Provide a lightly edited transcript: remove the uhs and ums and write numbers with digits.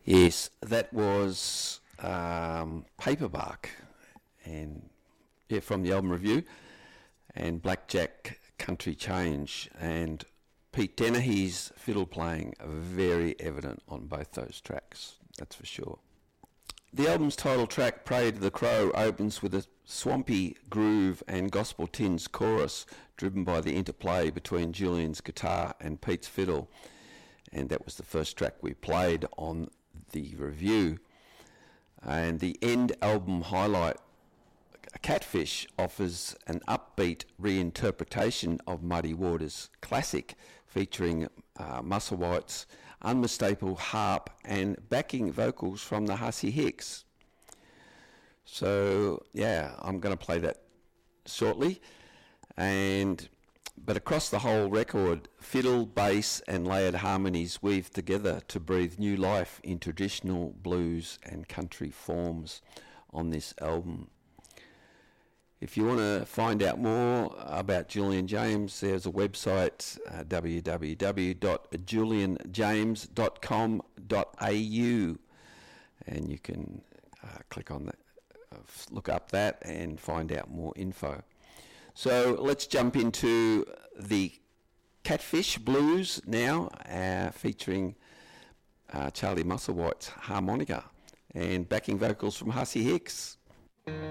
Yes, that was Paperbark, and yeah, from the album review, and Blackjack Country Change, and Pete Dennehy's fiddle playing are very evident on both those tracks, that's for sure. The album's title track, Pray to the Crow, opens with a swampy groove and gospel tinged chorus driven by the interplay between Julian's guitar and Pete's fiddle, and that was the first track we played on the review. And the end album highlight, Catfish, offers an upbeat reinterpretation of Muddy Waters' classic, featuring Musselwhite's unmistakable harp and backing vocals from the Hussey Hicks. So yeah, I'm going to play that shortly. But across the whole record, fiddle, bass and layered harmonies weave together to breathe new life in traditional blues and country forms on this album. If you want to find out more about Julian James, there's a website, www.julianjames.com.au, and you can click on that, look up that and find out more info. So let's jump into the Catfish Blues now, featuring Charlie Musselwhite's harmonica and backing vocals from Hussey Hicks.